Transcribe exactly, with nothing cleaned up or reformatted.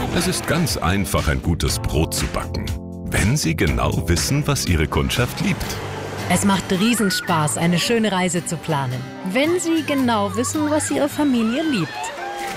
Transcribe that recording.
Es ist ganz einfach, ein gutes Brot zu backen, wenn Sie genau wissen, was Ihre Kundschaft liebt. Es macht Riesenspaß, eine schöne Reise zu planen, wenn Sie genau wissen, was Ihre Familie liebt.